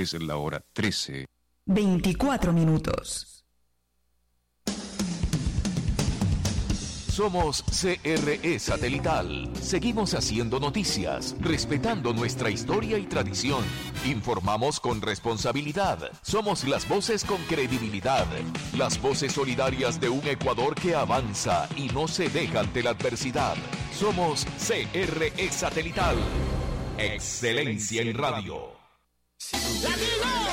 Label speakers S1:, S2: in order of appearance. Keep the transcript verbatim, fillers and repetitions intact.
S1: Es la hora trece.
S2: veinticuatro minutos.
S3: Somos C R E Satelital. Seguimos haciendo noticias, respetando nuestra historia y tradición. Informamos con responsabilidad. Somos las voces con credibilidad. Las voces solidarias de un Ecuador que avanza y no se deja ante la adversidad. Somos C R E Satelital. Excelencia en radio.
S4: ¡Latino!